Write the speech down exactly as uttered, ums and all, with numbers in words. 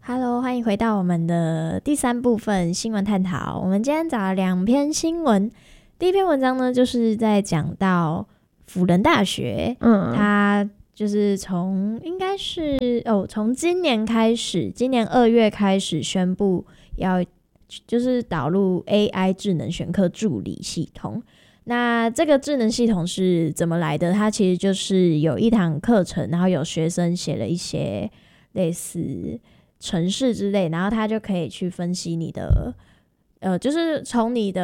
Hello， 欢迎回到我们的第三部分新闻探讨。我们今天找了两篇新闻，第一篇文章呢，就是在讲到辅仁大学，嗯，它就是从应该是哦，从今年开始，今年二月开始宣布要就是导入 A I 智能选课助理系统。那这个智能系统是怎么来的？它其实就是有一堂课程，然后有学生写了一些类似程式之类，然后他就可以去分析你的，呃，就是从你的